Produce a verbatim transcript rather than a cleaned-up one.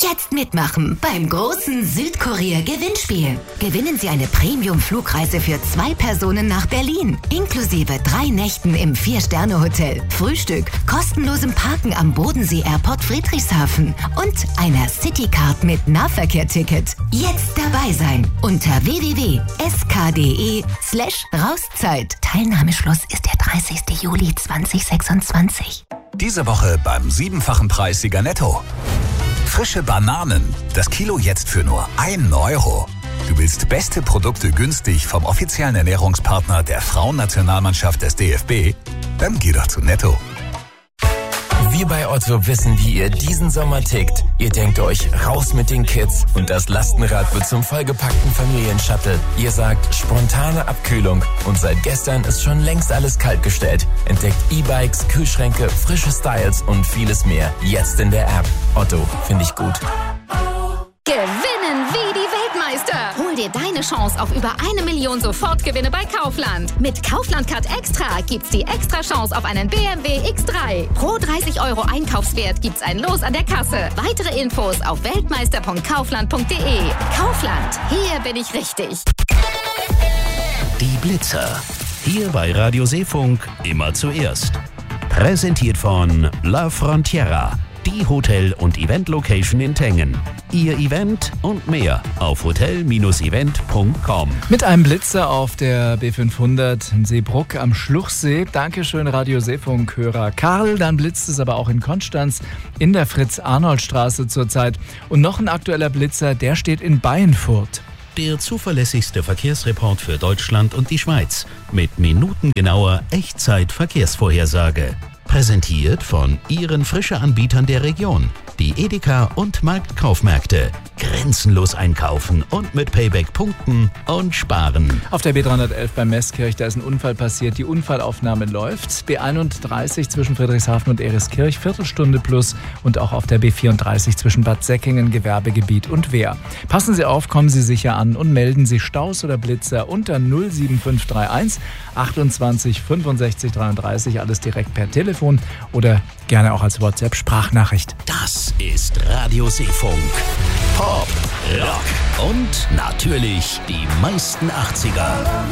Jetzt mitmachen beim großen Südkorea-Gewinnspiel. Gewinnen Sie eine Premium-Flugreise für zwei Personen nach Berlin, inklusive drei Nächten im Vier-Sterne-Hotel, Frühstück, kostenlosem Parken am Bodensee Airport Friedrichshafen und einer Citycard mit Nahverkehr-Ticket. Jetzt dabei sein unter w w w punkt s k punkt d e slash Rauszeit. Teilnahmeschluss ist der dreißigster Juli zweitausendsechsundzwanzig. Diese Woche beim siebenfachen Preis Sieger Netto. Frische Bananen. Das Kilo jetzt für nur ein Euro. Du willst beste Produkte günstig vom offiziellen Ernährungspartner der Frauennationalmannschaft des D F B? Dann geh doch zu Netto. Wir bei Otto wissen, wie ihr diesen Sommer tickt. Ihr denkt euch, raus mit den Kids und das Lastenrad wird zum vollgepackten Familienshuttle. Ihr sagt, spontane Abkühlung und seit gestern ist schon längst alles kaltgestellt. Entdeckt E-Bikes, Kühlschränke, frische Styles und vieles mehr. Jetzt in der App. Otto, finde ich gut. Gewinnen wie die Weltmeister. Hol dir deine Chance auf über eine Million Sofortgewinne bei Kaufland. Mit Kaufland Card Extra gibt's die extra Chance auf einen B M W X drei. Pro dreißig Euro Einkaufswert gibt's ein Los an der Kasse. Weitere Infos auf weltmeister punkt kaufland punkt d e. Kaufland, hier bin ich richtig. Die Blitzer. Hier bei Radio Seefunk immer zuerst. Präsentiert von La Frontiera. Die Hotel- und Event-Location in Tengen. Ihr Event und mehr auf hotel Bindestrich event punkt com. Mit einem Blitzer auf der B fünfhundert in Seebruck am Schluchsee. Dankeschön, Radio Seefunk-Hörer Karl. Dann blitzt es aber auch in Konstanz in der Fritz-Arnold-Straße zurzeit. Und noch ein aktueller Blitzer, der steht in Beinfurt. Der zuverlässigste Verkehrsreport für Deutschland und die Schweiz. Mit minutengenauer Echtzeit-Verkehrsvorhersage. Präsentiert von Ihren Frische-Anbietern der Region. Die Edeka und Marktkaufmärkte. Grenzenlos einkaufen und mit Payback punkten und sparen. Auf der B dreihundertelf bei Meßkirch, da ist ein Unfall passiert. Die Unfallaufnahme läuft. B einunddreißig zwischen Friedrichshafen und Eriskirch, Viertelstunde plus. Und auch auf der B vierunddreißig zwischen Bad Säckingen, Gewerbegebiet und Wehr. Passen Sie auf, kommen Sie sicher an und melden Sie Staus oder Blitzer unter null sieben fünf drei eins achtundzwanzig fünfundsechzig dreiunddreißig. Alles direkt per Telefon oder gerne auch als WhatsApp-Sprachnachricht. Das ist Radio Seefunk. Pop, Rock und natürlich die meisten achtziger.